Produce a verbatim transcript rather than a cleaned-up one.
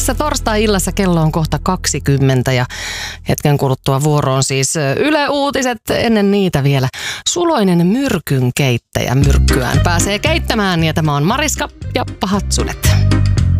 Tässä torstai-illassa kello on kohta kaksikymmentä ja hetken kuluttua vuoroon siis Yle Uutiset. Ennen niitä vielä suloinen myrkyn keittäjä myrkkyään pääsee keittämään ja tämä on Mariska ja pahat sudet.